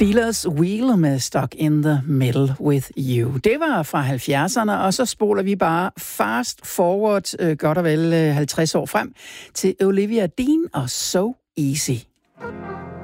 Steelers Wheel med Stuck in the Middle with You. Det var fra 70'erne, og så spoler vi bare fast forward, godt og vel 50 år frem, til Olivia Dean og So Easy.